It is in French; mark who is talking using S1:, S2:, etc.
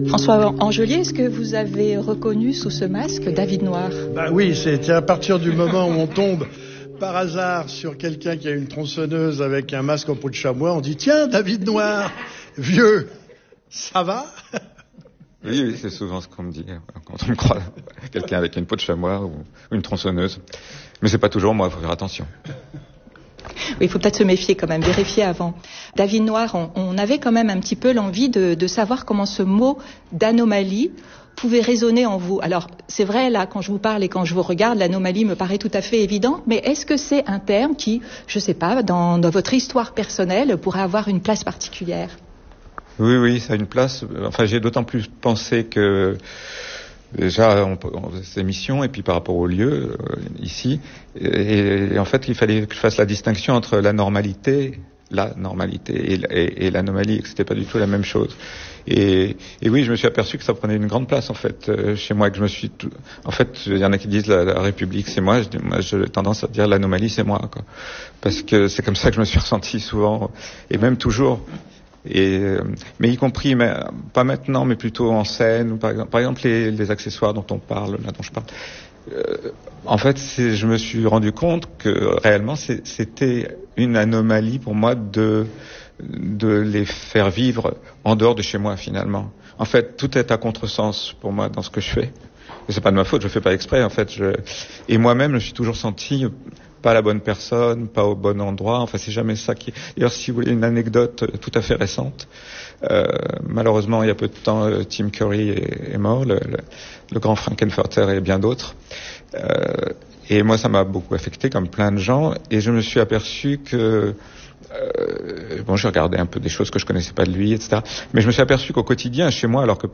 S1: François Angelier, est-ce que vous avez reconnu sous ce masque David Noir ?
S2: Oui, c'est à partir du moment où on tombe par hasard sur quelqu'un qui a une tronçonneuse avec un masque en peau de chamois, on dit « Tiens, David Noir, vieux, ça va ?»
S3: Oui, c'est souvent ce qu'on me dit quand on me croit, quelqu'un avec une peau de chamois ou une tronçonneuse. Mais c'est pas toujours moi, il faut faire attention.
S1: Oui, il faut peut-être se méfier quand même, vérifier avant. David Noir, on avait quand même un petit peu l'envie de savoir comment ce mot d'anomalie pouvait résonner en vous. Alors, c'est vrai, là, quand je vous parle et quand je vous regarde, l'anomalie me paraît tout à fait évidente, mais est-ce que c'est un terme qui, je sais pas, dans votre histoire personnelle, pourrait avoir une place particulière ?
S3: Oui, ça a une place. Enfin, j'ai d'autant plus pensé que déjà on faisait cette émission et puis par rapport au lieu ici, et en fait il fallait que je fasse la distinction entre la normalité et l'anomalie, et que c'était pas du tout la même chose. Et oui, je me suis aperçu que ça prenait une grande place en fait chez moi, que je me suis en fait, il y en a qui disent la République c'est moi, j'ai tendance à dire l'anomalie c'est moi, quoi. Parce que c'est comme ça que je me suis ressenti souvent et même toujours. Mais y compris, mais pas maintenant, mais plutôt en scène, ou par exemple les accessoires dont on parle, là dont je parle. En fait, je me suis rendu compte que réellement c'était une anomalie pour moi de les faire vivre en dehors de chez moi finalement. En fait, tout est à contresens pour moi dans ce que je fais. Et c'est pas de ma faute, je fais pas exprès en fait. Et moi-même, je me suis toujours senti pas la bonne personne, pas au bon endroit. Enfin, c'est jamais ça qui... D'ailleurs, si vous voulez une anecdote tout à fait récente, malheureusement, il y a peu de temps, Tim Curry est mort, le grand Frankenfurter et bien d'autres. Et moi, ça m'a beaucoup affecté, comme plein de gens. Et je me suis aperçu que... j'ai regardé un peu des choses que je connaissais pas de lui, etc. Mais je me suis aperçu qu'au quotidien, chez moi, alors que